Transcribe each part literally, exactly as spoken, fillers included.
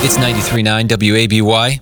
It's ninety-three point nine W A B Y.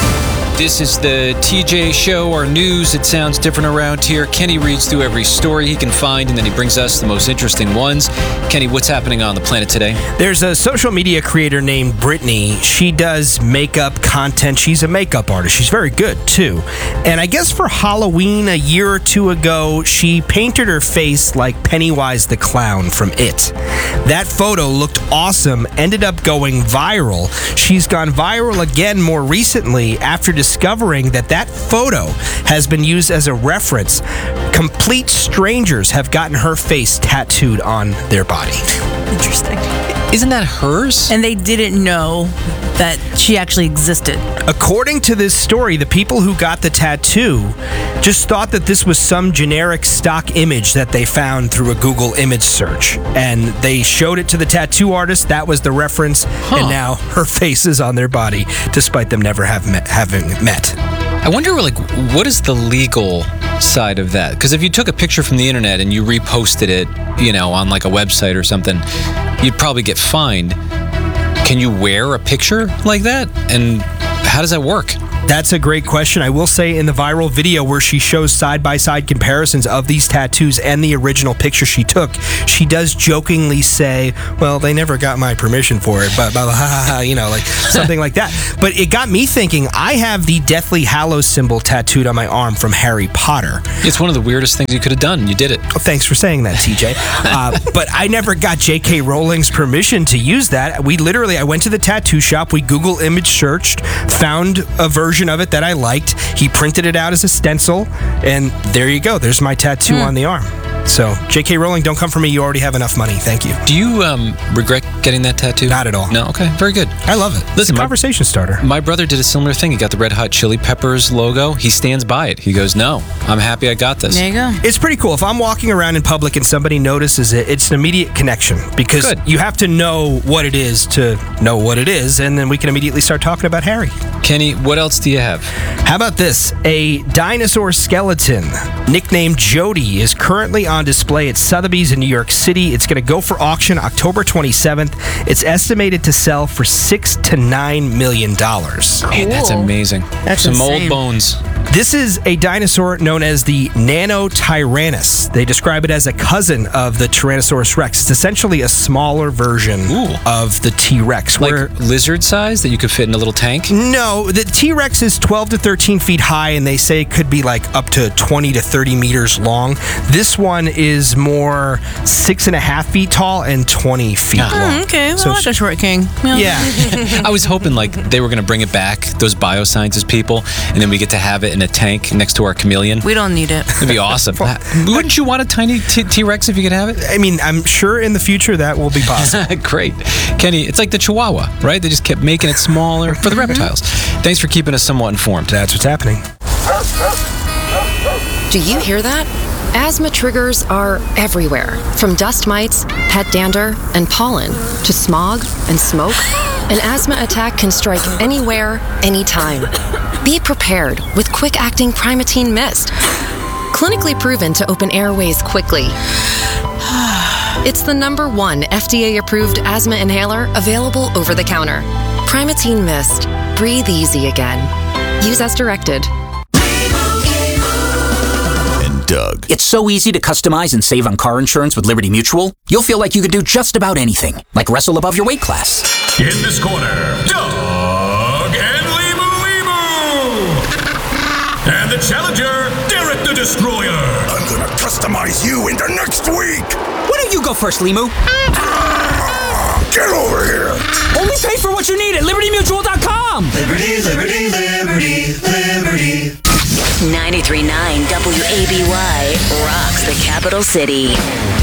This is the T J Show, our news. It sounds different around here. Kenny reads through every story he can find, and then he brings us the most interesting ones. Kenny, what's happening on the planet today? There's a social media creator named Brittany. She does makeup content. She's a makeup artist. She's very good, too. And I guess for Halloween a year or two ago, she painted her face like Pennywise the Clown from It. That photo looked awesome, ended up going viral. She's gone viral again more recently after discovering that that photo has been used as a reference. Complete strangers have gotten her face tattooed on their body. Interesting. Isn't that hers? And they didn't know that she actually existed. According to this story, the people who got the tattoo just thought that this was some generic stock image that they found through a Google image search. And they showed it to the tattoo artist. That was the reference. Huh. And now her face is on their body, despite them never have met, having met. I wonder, like, what is the legal side of that? Because if you took a picture from the internet and you reposted it, you know, on like a website or something, you'd probably get fined. Can you wear a picture like that? And how does that work? That's a great question. I will say in the viral video where she shows side-by-side comparisons of these tattoos and the original picture she took, she does jokingly say, well, they never got my permission for it, but blah, blah, ha, ha, ha, you know, like something like that. But it got me thinking, I have the Deathly Hallows symbol tattooed on my arm from Harry Potter. It's one of the weirdest things you could have done. You did it. Oh, thanks for saying that, T J. Uh, but I never got J K Rowling's permission to use that. We literally, I went to the tattoo shop, we Google image searched, found a version of it that I liked. He printed it out as a stencil, and there you go. There's my tattoo Mm. on the arm. So, J K Rowling, don't come for me. You already have enough money. Thank you. Do you um, regret getting that tattoo? Not at all. No? Okay, very good. I love it. Listen, it's a my- conversation starter. My brother did a similar thing. He got the Red Hot Chili Peppers logo. He stands by it. He goes, no, I'm happy I got this. There you go. It's pretty cool. If I'm walking around in public and somebody notices it, it's an immediate connection because Good. you have to know what it is to know what it is, and then we can immediately start talking about Harry. Kenny, what else do you have? How about this? A dinosaur skeleton, nicknamed Jody, is currently on display at Sotheby's in New York City. It's going to go for auction October twenty-seventh. It's estimated to sell for six to nine million dollars. Man, that's Cool. amazing. That's Some old insane. bones. This is a dinosaur known as the Nanotyrannus. They describe it as a cousin of the Tyrannosaurus Rex. It's essentially a smaller version Ooh. of the T-Rex. Like where lizard size that you could fit in a little tank? No, the T-Rex is twelve to thirteen feet high, and they say it could be like up to twenty to thirty meters long. This one is more six and a half feet tall and twenty feet Ah. long. Mm, okay, well, So like a short king. Yeah. I was hoping like they were going to bring it back, those biosciences people, and then we get to have it in a tank next to our chameleon. We don't need it. It'd be awesome. Wouldn't you want a tiny t- T-Rex if you could have it? I mean, I'm sure in the future that will be possible. Great. Kenny, it's like the Chihuahua, right? They just kept making it smaller for the reptiles. Thanks for keeping us somewhat informed. That's what's happening. Do you hear that? Asthma triggers are everywhere, from dust mites, pet dander, and pollen, to smog and smoke. An asthma attack can strike anywhere, anytime. Be prepared with quick-acting Primatene Mist. Clinically proven to open airways quickly. It's the number one F D A-approved asthma inhaler available over the counter. Primatene Mist. Breathe easy again. Use as directed. And Doug. It's so easy to customize and save on car insurance with Liberty Mutual. You'll feel like you could do just about anything, like wrestle above your weight class. In this corner, Doug and Limu Limu. And the challenger, Derek the Destroyer. I'm gonna customize you into next week. Why don't you go first, Limu? Get over here. Only pay for what you need at liberty mutual dot com. Liberty, liberty, liberty, liberty. ninety-three point nine W A B Y rocks the capital city.